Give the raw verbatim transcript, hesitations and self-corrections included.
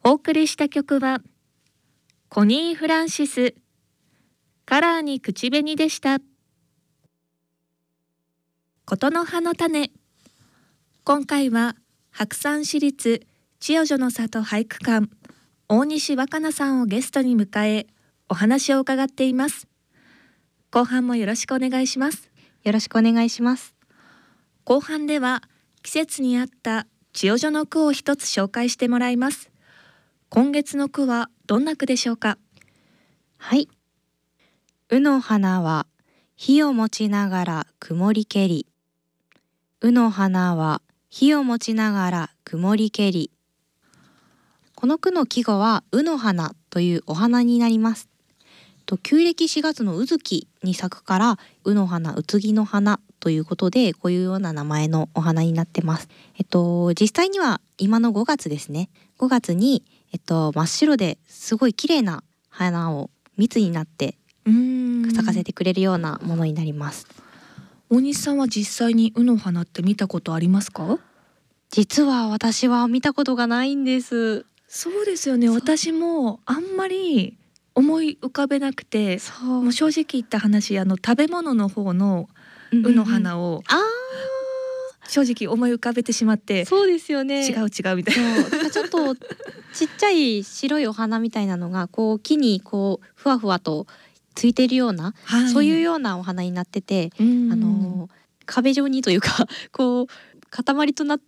お送りした曲はコニー・フランシスカラーに口紅でした。ことの葉の種。今回は白山市立千代女の里俳句館大西若菜さんをゲストに迎えお話を伺っています。後半もよろしくお願いします。 よろしくお願いします。 後半では季節に合った千代女の句を一つ紹介してもらいます。今月の句はどんな句でしょうか？ はい。うの花は火を持ちながら曇りけり。うの花は火を持ちながら曇りけり。この句の季語はうの花というお花になります。と旧暦しがつのうずきに咲くからうの花、うつぎの花ということでこういうような名前のお花になってます。えっと実際には今のごがつですね。ごがつにえっと真っ白ですごい綺麗な花を密になってうーん咲かせてくれるようなものになります。 大西さんは実際にうの花って見たことありますか？ 実は私は見たことがないんです。 そうですよね。私もあんまり思い浮かべなくて、 そうもう正直言った話、あの食べ物の方のうの花をあ正直思い浮かべてしまって、 そうですよね。 違う違うみたいな。 そうちょっとちっちゃい白いお花みたいなのがこう木にこうふわふわとついてるような、 はい、 そういうようなお花になってて、 うんあの壁状にというかこう塊となっ